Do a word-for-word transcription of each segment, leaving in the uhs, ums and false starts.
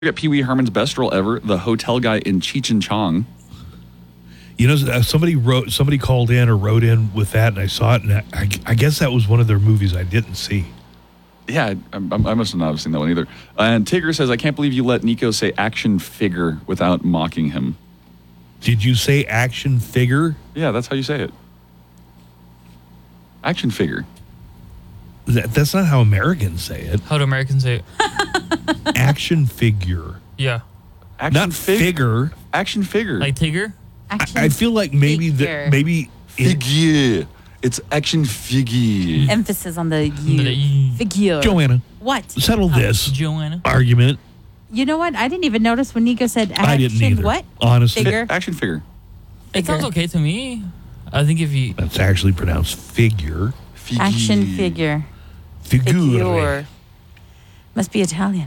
We got Pee Wee Herman's best role ever, the hotel guy in Cheech and Chong. You know, somebody wrote, somebody called in or wrote in with that, and I saw it, and I, I guess that was one of their movies I didn't see. Yeah, I, I, I must not have seen that one either. And Tigger says, I can't believe you let Nico say action figure without mocking him. Did you say action figure? Yeah, that's how you say it. Action figure. That, that's not how Americans say it. How do Americans say it? Action figure. Yeah. Action Not fig- figure. Action figure. Like Tigger? I, I feel like maybe figure. the, maybe it, Figure. It's action figure. Emphasis on the The U. E. Figure. Joanna, What? settle this Joanna. argument. You know what? I didn't even notice when Nico said action. I didn't either. What? Honestly, Figure. Action figure. It sounds okay to me. I think if you... that's actually pronounced figure. Figure. Action figure. Figure. Figure. Must be Italian.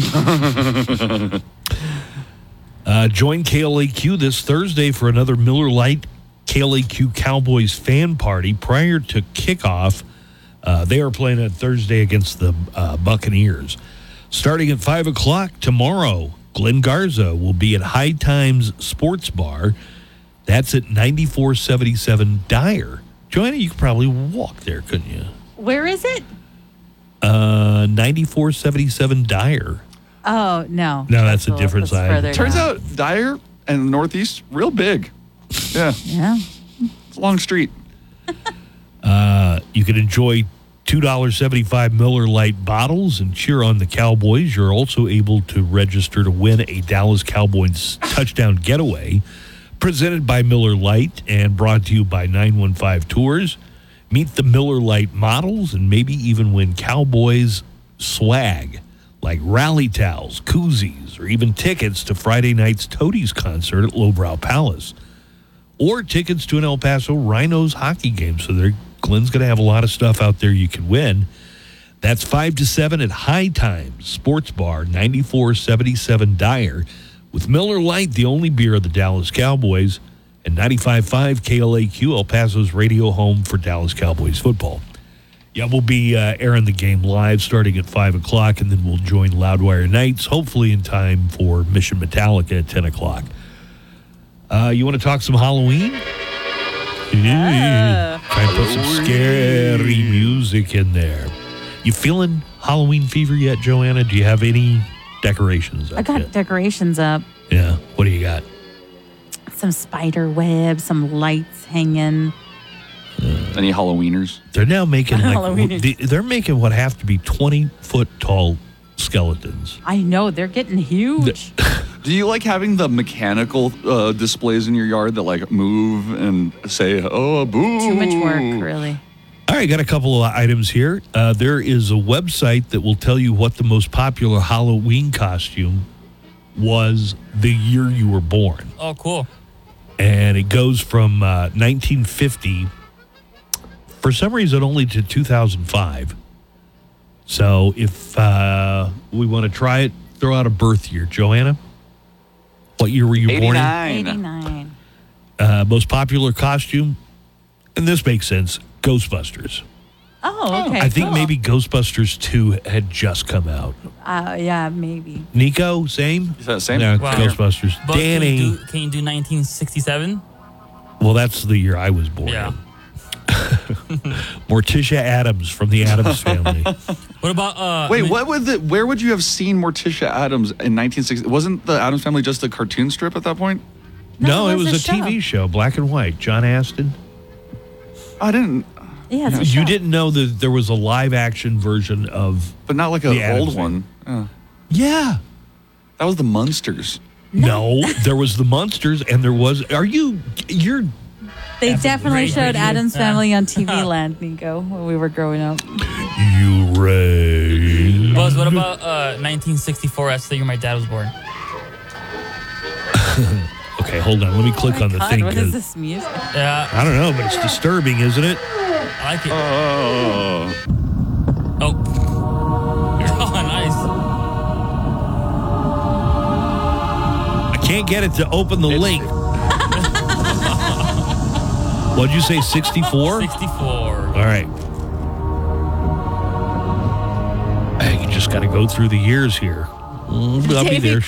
Uh, join K L A Q this Thursday for another Miller Lite K L A Q Cowboys fan party. Prior to kickoff, uh, they are playing on Thursday against the uh, Buccaneers. Starting at five o'clock tomorrow, Glenn Garza will be at High Times Sports Bar. That's at ninety-four seventy-seven Dyer. Joanna, you could probably walk there, couldn't you? Where is it? Uh, ninety-four seventy-seven Dyer. Oh, no. No, that's a little- different that's side. further Turns down. out Dyer and the Northeast, real big. Yeah, Yeah. it's a long street. Uh, you can enjoy two dollars and seventy-five cents Miller Lite bottles and cheer on the Cowboys. You're also able to register to win a Dallas Cowboys touchdown getaway presented by Miller Lite and brought to you by nine one five Tours. Meet the Miller Lite models and maybe even win Cowboys swag like rally towels, koozies, or even tickets to Friday night's Toadies concert at Lowbrow Palace. Or tickets to an El Paso Rhinos hockey game. So there, Glenn's going to have a lot of stuff out there you can win. That's five to seven at High Times Sports Bar, ninety-four seventy-seven Dyer, with Miller Lite, the only beer of the Dallas Cowboys, and ninety-five point five K L A Q, El Paso's radio home for Dallas Cowboys football. Yeah, we'll be uh, airing the game live starting at five o'clock, and then we'll join Loudwire Nights, hopefully in time for Mission Metallica at ten o'clock. Uh, you want to talk some Halloween? Yeah. Try and put some scary music in there. You feeling Halloween fever yet, Joanna? Do you have any decorations up I got yet? decorations up. Yeah. What do you got? Some spider webs, some lights hanging. Any Halloweeners? They're now making like Halloween. the, they're making what have to be twenty foot tall skeletons. I know, they're getting huge. Do you like having the mechanical uh, displays in your yard that like move and say, oh, boo? Too much work, really. All right, got a couple of items here. Uh, there is a website that will tell you what the most popular Halloween costume was the year you were born. Oh, cool. And it goes from uh, nineteen fifty, for some reason, only to two thousand five. So if uh, we want to try it, throw out a birth year. Joanna, what year were you born in? eighty-nine. eighty-nine. Uh, most popular costume, and this makes sense, Ghostbusters. Oh, okay. I think cool. maybe Ghostbusters two had just come out. Uh, yeah, maybe. Nico, same? Is that the same? Yeah, Wow. Ghostbusters. But Danny. Can you, do, can you do nineteen sixty-seven? Well, that's the year I was born. Yeah. in. Morticia Adams from the Addams Family. What about... Uh, Wait, I mean- what would the? Where would you have seen Morticia Adams in nineteen sixty? Wasn't the Addams Family just a cartoon strip at that point? No, No, it was, a, T V show, black and white. John Aston. I didn't, Yeah, it's a You show. didn't know that there was a live action version of. but not like The an Addams old one. Yeah. Yeah. That was the Munsters. No, there was the Munsters, and there was. Are you? You're. They definitely Ray- showed Ray- Addams uh, Family on T V Land, Nico, when we were growing up. You Ray. Buzz, what about uh, nineteen sixty-four? That's the year my dad was born. Okay, hold on. Let me click Oh my on the God, thing. what 'cause- is this music? Yeah, I don't know, but it's disturbing, isn't it? I like it. Oh. Oh. Oh, nice. I can't get it to open the link. What'd you say, sixty-four? sixty-four. All right. Hey, you just got to go through the years here. Mm, I'll be Davey there.